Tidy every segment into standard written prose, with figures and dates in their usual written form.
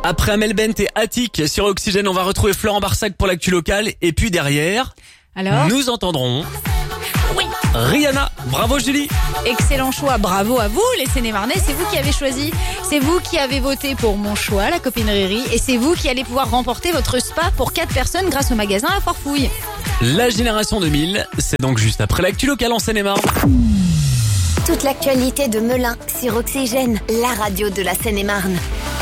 Après Amel Bent et Attic sur Oxygène, on va retrouver Florent Barsac pour l'actu locale. Et puis derrière, Alors, nous entendrons Rihanna. Bravo Julie. excellent choix, bravo à vous les Seine-et-Marnais, c'est vous qui avez choisi, c'est vous qui avez voté pour mon choix, la copine Riri, et c'est vous qui allez pouvoir remporter votre spa pour 4 personnes grâce au magasin La Farfouille. La génération 2000, c'est donc juste après l'actu locale en Seine-et-Marne. Toute l'actualité de Melun sur Oxygène, la radio de la Seine-et-Marne.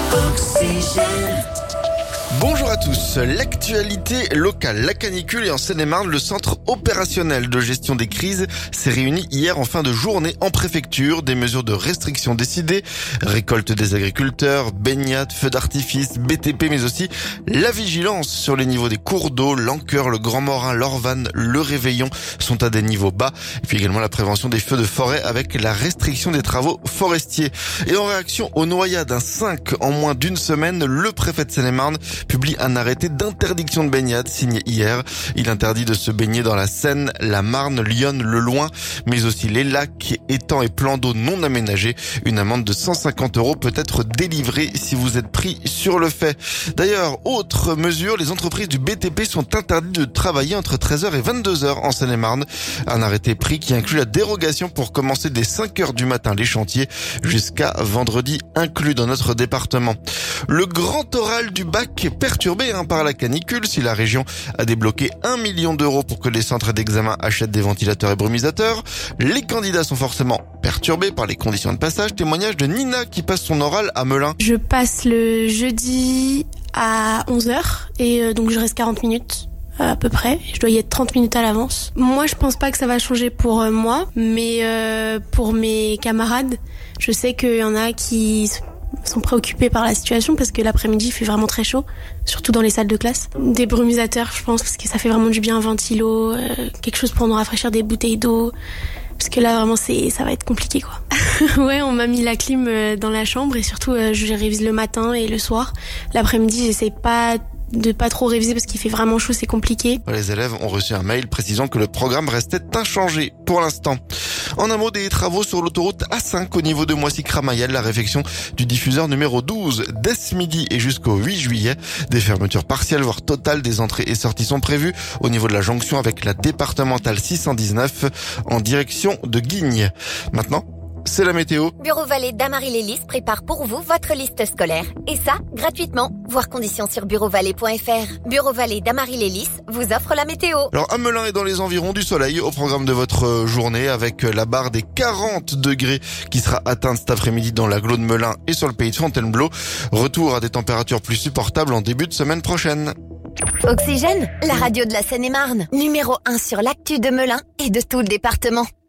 Bonjour à tous, l'actualité locale, la canicule et en Seine-et-Marne, le centre opérationnel de gestion des crises s'est réuni hier en fin de journée en préfecture. Des mesures de restriction décidées, récolte des agriculteurs, baignade, feux d'artifice, BTP, mais aussi la vigilance sur les niveaux des cours d'eau, l'Anqueur, le Grand Morin, l'Orvanne, le Réveillon sont à des niveaux bas. Et puis également la prévention des feux de forêt avec la restriction des travaux forestiers. Et en réaction aux noyades, un 5 en moins d'une semaine, le préfet de Seine-et-Marne publie un arrêté d'interdiction de baignade signé hier. Il interdit de se baigner dans la Seine, la Marne, l'Yonne, le Loing, mais aussi les lacs, étangs et plans d'eau non aménagés. Une amende de 150 € peut être délivrée si vous êtes pris sur le fait. D'ailleurs, autre mesure, les entreprises du BTP sont interdites de travailler entre 13h et 22h en Seine-et-Marne. Un arrêté pris qui inclut la dérogation pour commencer dès 5h du matin les chantiers jusqu'à vendredi inclus dans notre département. Le grand oral du bac est perturbé par la canicule. Si la région a débloqué 1 million d'euros pour que les centres d'examen achètent des ventilateurs et brumisateurs, les candidats sont forcément perturbés par les conditions de passage. Témoignage de Nina qui passe son oral à Melun. Je passe le jeudi à 11h et donc je reste 40 minutes. À peu près. Je dois y être 30 minutes à l'avance. Moi, je pense pas que ça va changer pour moi, mais pour mes camarades, je sais qu'il y en a qui sont préoccupés par la situation parce que l'après-midi, il fait vraiment très chaud, surtout dans les salles de classe. Des brumisateurs, je pense, parce que ça fait vraiment du bien, un ventilo, quelque chose pour nous rafraîchir, des bouteilles d'eau. Parce que là, vraiment, ça va être compliqué, quoi. Ouais, on m'a mis la clim dans la chambre et surtout, je révise le matin et le soir. L'après-midi, j'essaie de pas trop réviser parce qu'il fait vraiment chaud, c'est compliqué. Les élèves ont reçu un mail précisant que le programme restait inchangé pour l'instant. En un mot, des travaux sur l'autoroute A5 au niveau de Moissy-Cramayel, la réfection du diffuseur numéro 12 dès ce midi et jusqu'au 8 juillet. Des fermetures partielles voire totales des entrées et sorties sont prévues au niveau de la jonction avec la départementale 619 en direction de Guignes. Maintenant, c'est la météo. Bureau Vallée d'Amarie-Lélis prépare pour vous votre liste scolaire. Et ça, gratuitement. Voir conditions sur bureauvalais.fr. Bureau Vallée d'Amarie-Lélis vous offre la météo. Alors, à Melun et dans les environs, du soleil au programme de votre journée avec la barre des 40 degrés qui sera atteinte cet après-midi dans l'agglo de Melun et sur le pays de Fontainebleau. Retour à des températures plus supportables en début de semaine prochaine. Oxygène, la radio de la Seine-et-Marne. Numéro 1 sur l'actu de Melun et de tout le département.